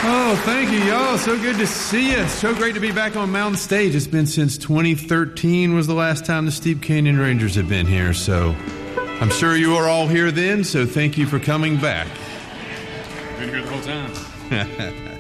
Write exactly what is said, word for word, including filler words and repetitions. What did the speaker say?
Oh, thank you, y'all. So good to see you. So great to be back on Mountain Stage. It's been since twenty thirteen was the last time the Steep Canyon Rangers have been here. So I'm sure you were all here then, so thank you for coming back. Been here the whole time.